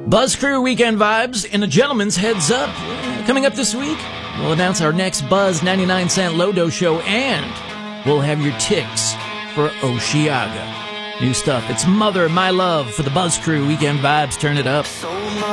Buzz Crew Weekend Vibes and a gentleman's heads up. Coming up this week, we'll announce our next Buzz 99 Cent Lodo show, and we'll have your ticks for Osheaga. New stuff. It's Mother, My Love for the Buzz Crew Weekend Vibes. Turn it up.